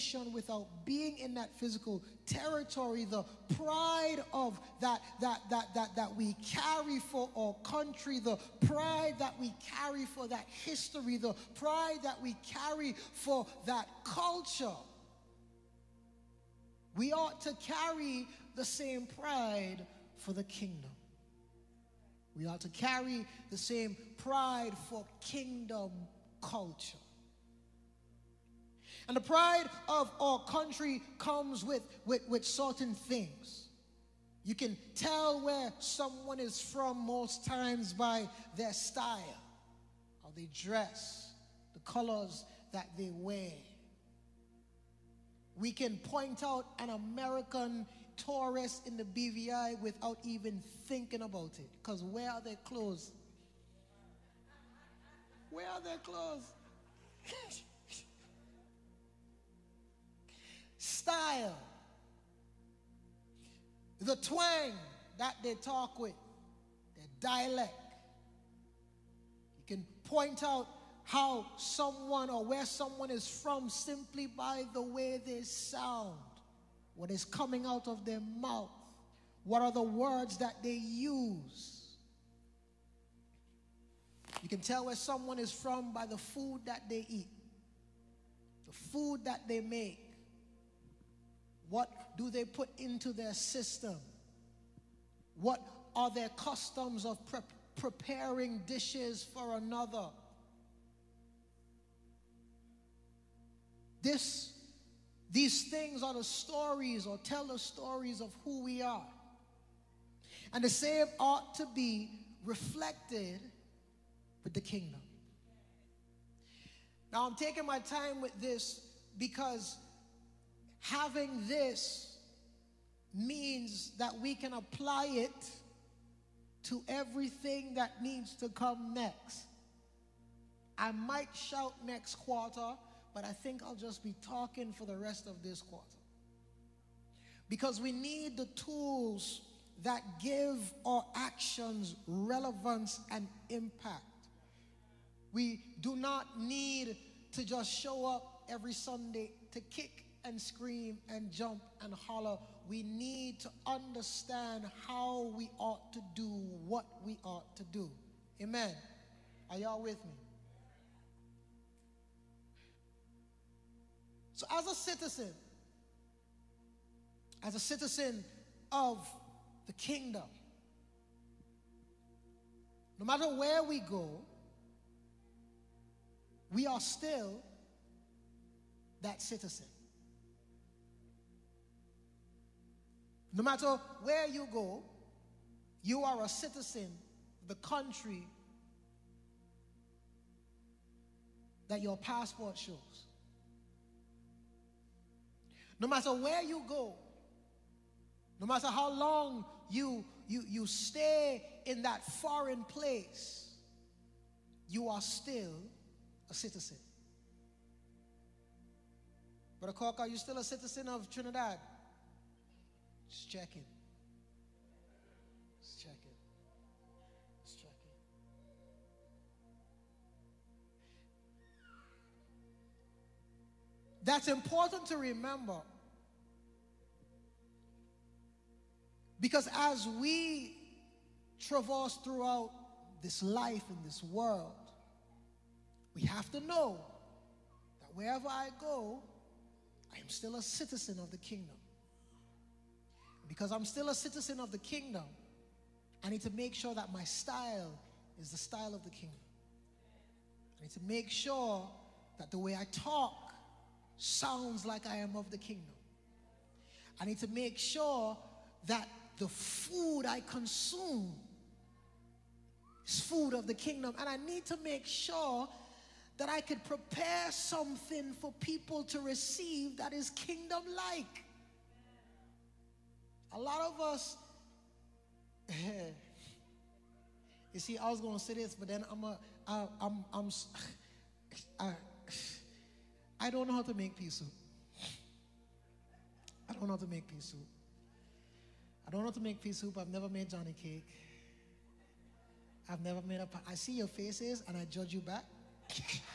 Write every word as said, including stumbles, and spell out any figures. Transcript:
position without being in that physical territory, the pride of that that that that that we carry for our country, the pride that we carry for that history, the pride that we carry for that culture, we ought to carry the same pride for the kingdom. We ought to carry the same pride for kingdom culture. And the pride of our country comes with, with, with certain things. You can tell where someone is from most times by their style, how they dress, the colors that they wear. We can point out an American tourist in the B V I without even thinking about it. Because where are their clothes? Where are their clothes? Style. The twang that they talk with. Their dialect. You can point out how someone or where someone is from simply by the way they sound. What is coming out of their mouth? What are the words that they use? You can tell where someone is from by the food that they eat, the food that they make. What do they put into their system? What are their customs of pre preparing dishes for another? This These things are the stories or tell the stories of who we are. And the same ought to be reflected with the kingdom. Now I'm taking my time with this because having this means that we can apply it to everything that needs to come next. I might shout next quarter, but I think I'll just be talking for the rest of this quarter. Because we need the tools that give our actions relevance and impact. We do not need to just show up every Sunday to kick and scream and jump and holler. We need to understand how we ought to do what we ought to do. Amen. Are y'all with me? So as a citizen, as a citizen of the kingdom, no matter where we go, we are still that citizen. No matter where you go, you are a citizen of the country that your passport shows. No matter where you go, no matter how long you, you, you stay in that foreign place, you are still a citizen. Brother Cork, are you still a citizen of Trinidad? Just checking. Just checking. Just checking. That's important to remember. Because as we traverse throughout this life in this world, we have to know that wherever I go, I am still a citizen of the kingdom. Because I'm still a citizen of the kingdom, I need to make sure that my style is the style of the kingdom. I need to make sure that the way I talk sounds like I am of the kingdom. I need to make sure that the food I consume is food of the kingdom. And I need to make sure that I could prepare something for people to receive that is kingdom-like. A lot of us, you see, I was going to say this, but then I'm a, I, I'm, I'm, I, I don't know how to make pea soup. I don't know how to make pea soup. I don't know how to make pea soup. I've never made Johnny cake. I've never made a pie. I see your faces and I judge you back.